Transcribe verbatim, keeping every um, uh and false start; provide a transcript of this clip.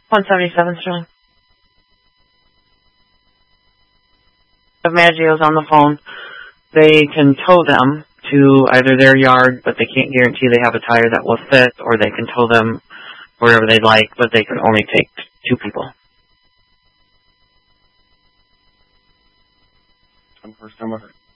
one seventy-seven, Sterling. If Maggio's on the phone, they can tow them to either their yard, but they can't guarantee they have a tire that will fit, or they can tow them wherever they'd like, but they can only take two people. I'm first time ever.